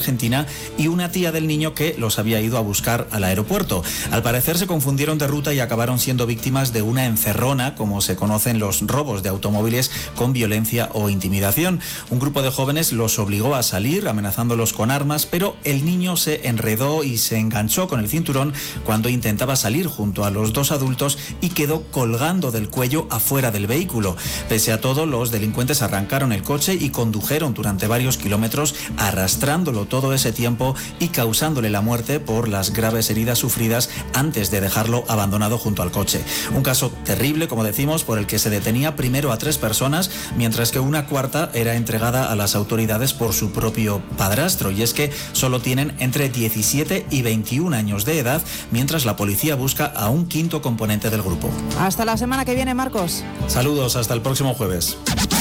Argentina y una tía del niño que los había ido a buscar al aeropuerto. Al parecer se confundieron de ruta y acabaron siendo víctimas de una encerrona, como se conocen los robos de automóviles con violencia o intimidación. Un grupo de jóvenes los obligó a salir, amenazándolos con armas, pero el niño se enredó y se enganchó con el cinturón cuando intentaba salir junto a los dos adultos y quedó colgando del cuello afuera del vehículo. Pese a todo, los delincuentes arrancaron el coche y condujeron durante varios kilómetros, arrastrándolo todo ese tiempo y causándole la muerte por las graves heridas sufridas antes de dejarlo abandonado junto al coche. Un caso terrible, como decimos, por el que se detenía primero a 3 personas, mientras que una cuarta era entregada a las autoridades por su propio padrastro. Y es que solo tienen entre 17 y 21 años de edad, mientras la policía busca a un quinto componente del grupo. Hasta la semana que viene, Marcos. Saludos, hasta el próximo jueves.